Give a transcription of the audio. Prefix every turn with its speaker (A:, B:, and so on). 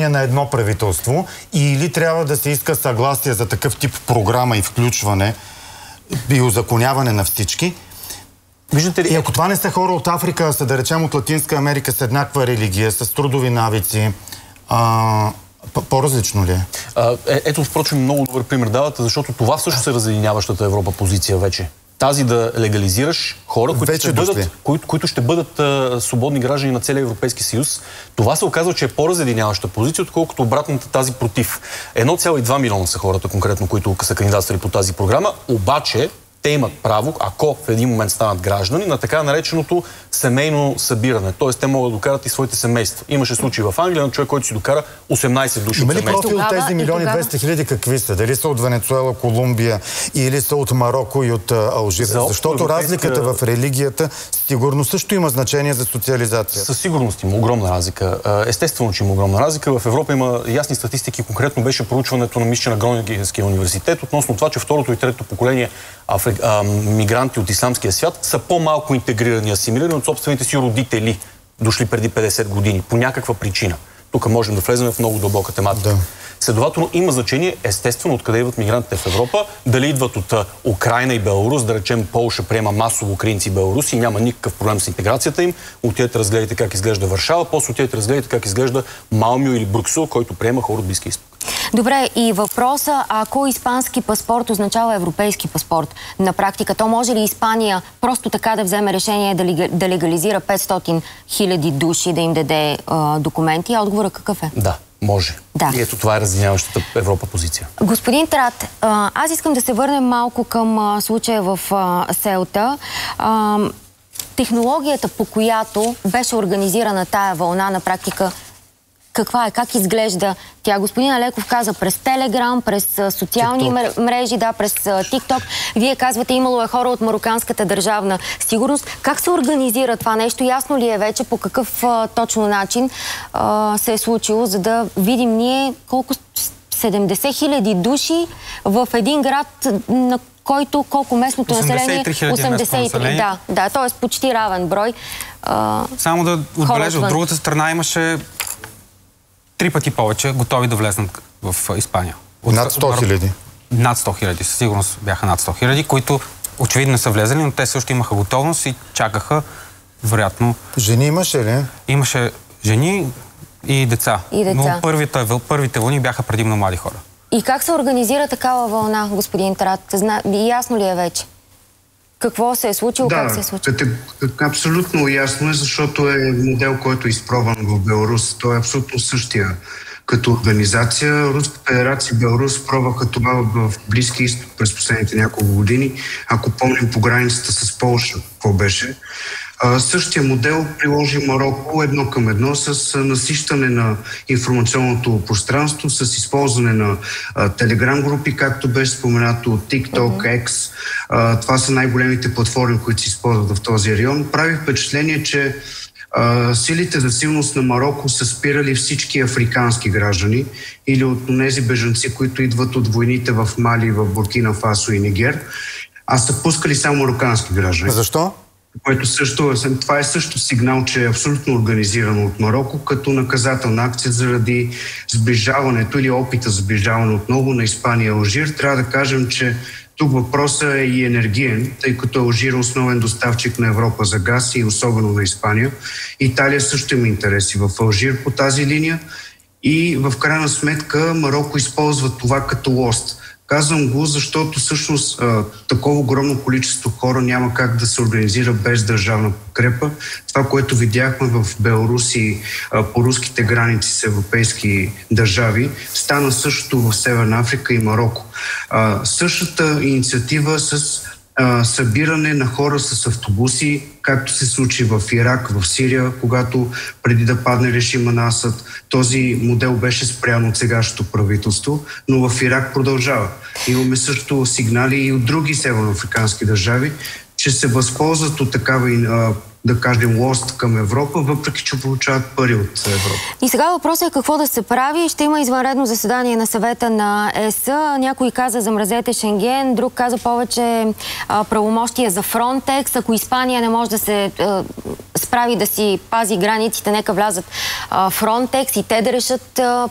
A: решение на едно правителство или трябва да се иска съгласие за такъв тип програма и включване и узаконяване на всички.
B: Виждате ли?
A: И ако това не са хора от Африка, а са, да речем, от Латинска Америка с еднаква религия, с трудови навици, по-различно ли е?
B: Ето, впрочем, много добър пример давате, защото това всъщност е разединяващата Европа позиция вече. Тази да легализираш хора, които ще бъдат свободни граждани на целия Европейски съюз. Това се оказва, че е по-разединяваща позиция, отколкото обратната тази против. 1,2 милиона са хората конкретно, които са кандидатствали по тази програма, обаче те имат право, ако в един момент станат граждани, на така нареченото семейно събиране. Тоест, те могат да докарат и своите семейства. Имаше случаи в Англия на човек, който си докара 18 души от семейство.
A: Има ли профил от тези милиони 200 хиляди какви са? Дали са от Венецуела, Колумбия или са от Мароко и от Алжир? Защото разликата в религията сигурно също има значение за социализация.
B: Със сигурност има огромна разлика. Естествено, че има огромна разлика. В Европа има ясни статистики. Конкретно беше проучването на Гронингенския университет относно това, че второто и трето поколение мигранти от исламския свят са по-малко интегрирани, асимилирани от собствените си родители, дошли преди 50 години, по някаква причина. Тук можем да влезем в много дълбока тематика. Да. Следователно има значение, естествено, откъде идват мигрантите в Европа, дали идват от Украйна и Беларус, да речем Полша приема масово украинци и беларуси, няма никакъв проблем с интеграцията им. Отидете разгледайте как изглежда Варшава, после отидете разгледайте как изглежда Малмио или Брюксел, който приема хора от Близкия изток.
C: Добре, и въпроса, ако испански паспорт означава европейски паспорт, на практика, то може ли Испания просто така да вземе решение да легализира 500 хиляди души, да им даде документи? А отговорът какъв е?
B: Да, може.
C: Да.
B: И ето това е разединяващата Европа позиция.
C: Господин Трат, аз искам да се върнем малко към случая в Селта. Технологията, по която беше организирана тая вълна, на практика каква е, как изглежда тя? Господин Алеков каза през Телеграм, през социални мрежи, да, през ТикТок. Вие казвате, имало е хора от мароканската държавна сигурност. Как се организира това нещо? Ясно ли е вече по какъв точно начин се е случило, за да видим ние колко 70 хиляди души в един град, на който колко местното население? 83, да, т.е. почти равен брой.
D: Само да отбележа, от другата страна имаше 3 пъти повече готови да влезнат в Испания.
A: Над 100 хиляди?
D: Над 100 хиляди. Със сигурност бяха над 100 хиляди, които очевидно са влезали, но те също имаха готовност и чакаха, вероятно...
A: Жени имаше ли?
D: Имаше жени и деца. Но първите вълни бяха предимно млади хора.
C: И как се организира такава вълна, господин Трат? Ясно ли е вече? Какво се е случило?
E: Да,
C: как се е случило?
E: Абсолютно ясно е, защото е модел, който е изпробван в Беларус. Той е абсолютно същия като организация. Руска федерация и Беларус пробваха това в Близки изток през последните няколко години. Ако помним по границата с Полша, какво беше? Същия модел приложи Мароко едно към едно с насищане на информационното пространство, с използване на телеграм групи, както беше споменато TikTok, X. Това са най-големите платформи, които се използват в този район. Прави впечатление, че силите за силност на Мароко са спирали всички африкански граждани или от тези бежанци, които идват от войните в Мали, в Буркина Фасо и Нигер, а са пускали само марокански граждани.
A: Защо?
E: Това е също сигнал, че е абсолютно организирано от Мароко като наказателна акция заради сближаването или опита за сближаване отново на Испания и Алжир. Трябва да кажем, че тук въпросът е и енергиен, тъй като Алжир е основен доставчик на Европа за газ и особено на Испания. Италия също има интереси в Алжир по тази линия и в крайна сметка Мароко използва това като лост. Казвам го, защото всъщност такова огромно количество хора няма как да се организира без държавна подкрепа. Това, което видяхме в Беларус и по руските граници с европейски държави, стана същото в Северна Африка и Мароко. Същата инициатива с събиране на хора с автобуси, както се случи в Ирак, в Сирия, когато преди да падне режима на Асад, този модел беше спрян от сегашното правителство, но в Ирак продължава. Имаме също сигнали и от други северноафрикански държави, че се възползват от такава, да кажем, лост към Европа, въпреки че получават пари от Европа.
C: И сега въпросът е какво да се прави. Ще има извънредно заседание на съвета на ЕС. Някой каза замразете Шенген, друг каза повече правомощия за Фронтекс. Ако Испания не може да се справи да си пази границите, нека влязат Фронтекс и те да решат